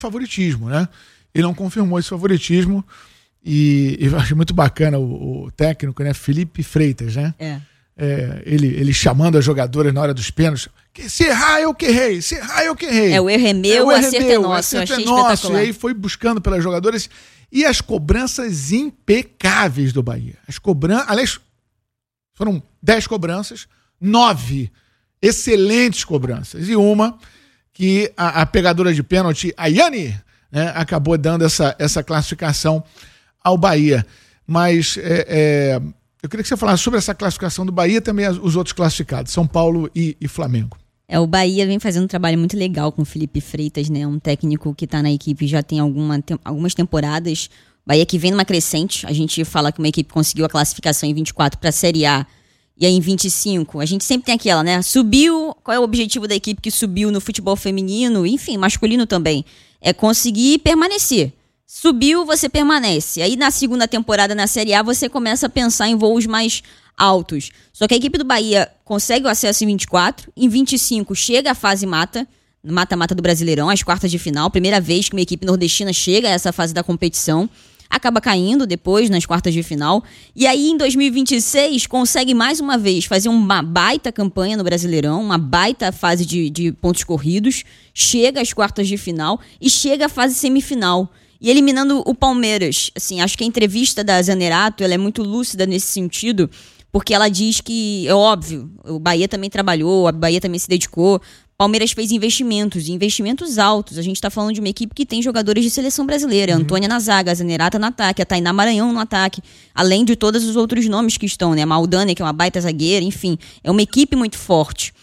favoritismo, né? Ele não confirmou esse favoritismo e eu achei muito bacana o técnico, né? Felipe Freitas, né? Ele chamando as jogadoras na hora dos pênaltis. Se errar, eu que errei. Se errar, eu que errei. O erro é meu, o acerto é nosso. Eu achei espetacular. E aí foi buscando pelas jogadoras. E as cobranças impecáveis do Bahia. Aliás, foram 10 cobranças, 9 excelentes cobranças. E uma que a pegadora de pênalti, a Yane, né, acabou dando essa classificação ao Bahia. Mas eu queria que você falasse sobre essa classificação do Bahia e também os outros classificados, São Paulo e Flamengo. O Bahia vem fazendo um trabalho muito legal com o Felipe Freitas, né? Um técnico que está na equipe já tem algumas temporadas. Bahia que vem numa crescente. A gente fala que uma equipe conseguiu a classificação em 24 para a Série A e aí em 25. A gente sempre tem aquela, né? Subiu. Qual é o objetivo da equipe que subiu no futebol feminino? Enfim, masculino também. É conseguir permanecer. Subiu, você permanece. Aí na segunda temporada na Série A você começa a pensar em voos mais altos. Só que a equipe do Bahia consegue o acesso em 24, em 25 chega a fase mata-mata do Brasileirão, às quartas de final, primeira vez que uma equipe nordestina chega a essa fase da competição, acaba caindo depois nas quartas de final, e aí em 2026 consegue mais uma vez fazer uma baita campanha no Brasileirão, uma baita fase de pontos corridos, chega às quartas de final e chega à fase semifinal. E eliminando o Palmeiras. Assim, acho que a entrevista da Zanerato ela é muito lúcida nesse sentido, porque ela diz que, é óbvio, o Bahia também trabalhou, a Bahia também se dedicou, o Palmeiras fez investimentos altos. A gente está falando de uma equipe que tem jogadores de seleção brasileira, a Antônia na zaga, a Zanerato no ataque, a Tainá Maranhão no ataque, além de todos os outros nomes que estão, né? A Maldânia, que é uma baita zagueira, enfim, é uma equipe muito forte.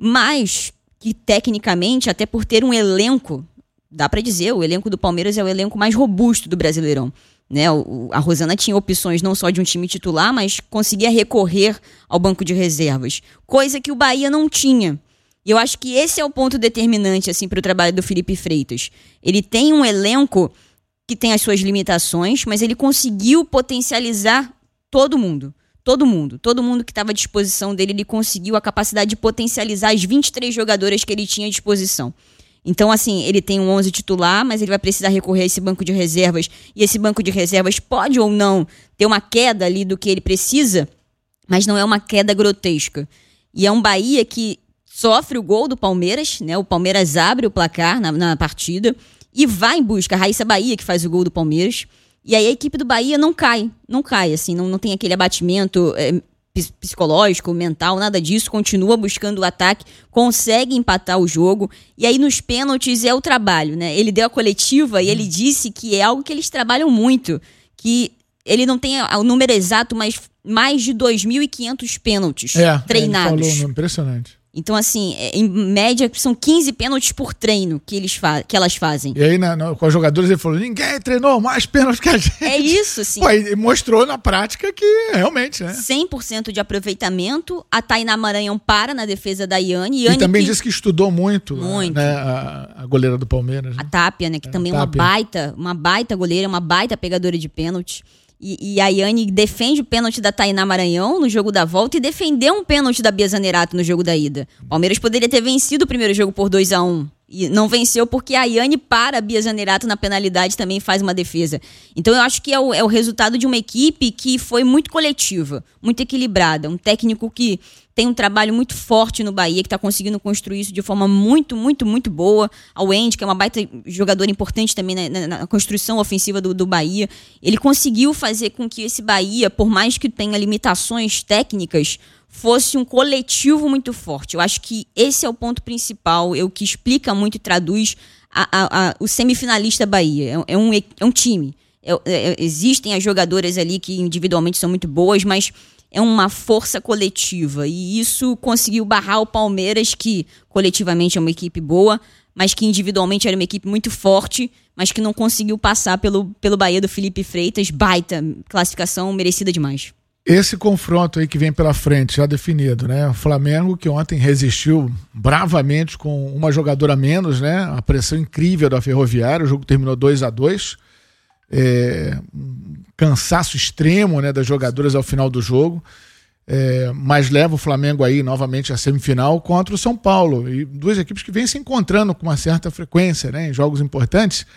Mas que, tecnicamente, até por ter um elenco, dá para dizer, o elenco do Palmeiras é o elenco mais robusto do Brasileirão. Né? A Rosana tinha opções não só de um time titular, mas conseguia recorrer ao banco de reservas. Coisa que o Bahia não tinha. E eu acho que esse é o ponto determinante assim, para o trabalho do Felipe Freitas. Ele tem um elenco que tem as suas limitações, mas ele conseguiu potencializar todo mundo. Todo mundo que estava à disposição dele, ele conseguiu a capacidade de potencializar as 23 jogadoras que ele tinha à disposição. Então, assim, ele tem um 11 titular, mas ele vai precisar recorrer a esse banco de reservas. E esse banco de reservas pode ou não ter uma queda ali do que ele precisa, mas não é uma queda grotesca. E é um Bahia que sofre o gol do Palmeiras, né? O Palmeiras abre o placar na partida e vai em busca. A Raíssa Bahia que faz o gol do Palmeiras. E aí a equipe do Bahia não cai, assim, não tem aquele abatimento psicológico, mental, nada disso, continua buscando o ataque, consegue empatar o jogo, e aí nos pênaltis é o trabalho, né? Ele deu a coletiva e ele disse que é algo que eles trabalham muito, que ele não tem o número exato, mas mais de 2.500 pênaltis treinados. Ele falou, impressionante. Então, assim, em média, são 15 pênaltis por treino que elas fazem. E aí, com os jogadores, ele falou, ninguém treinou mais pênaltis que a gente. É isso, sim. Pô, ele mostrou na prática que realmente, né? 100% de aproveitamento. A Tainá Maranhão para na defesa da Yane. E também disse que estudou muito. Né, a goleira do Palmeiras. Né? A Tapia, né? Que também é uma baita goleira, uma baita pegadora de pênalti. E a Yane defende o pênalti da Tainá Maranhão no jogo da volta e defendeu um pênalti da Bia Zanerato no jogo da ida. O Palmeiras poderia ter vencido o primeiro jogo por 2-1. E não venceu porque a Yane para a Bia Zanerato na penalidade também faz uma defesa. Então eu acho que é o resultado de uma equipe que foi muito coletiva, muito equilibrada. Um técnico que tem um trabalho muito forte no Bahia, que está conseguindo construir isso de forma muito, muito, muito boa. A Wendy, que é uma baita jogadora importante também na construção ofensiva do Bahia. Ele conseguiu fazer com que esse Bahia, por mais que tenha limitações técnicas, fosse um coletivo muito forte. Eu acho que esse é o ponto principal, é o que explica muito e traduz o semifinalista Bahia. É um time. Existem as jogadoras ali que individualmente são muito boas, mas é uma força coletiva. E isso conseguiu barrar o Palmeiras, que coletivamente é uma equipe boa, mas que individualmente era uma equipe muito forte, mas que não conseguiu passar pelo Bahia do Felipe Freitas. Baita classificação, merecida demais. Esse confronto aí que vem pela frente, já definido, né? O Flamengo, que ontem resistiu bravamente com uma jogadora a menos, né? A pressão incrível da Ferroviária, o jogo terminou 2-2. Um cansaço extremo, né, das jogadoras ao final do jogo. mas leva o Flamengo aí novamente à semifinal contra o São Paulo. E duas equipes que vêm se encontrando com uma certa frequência, né, em jogos importantes.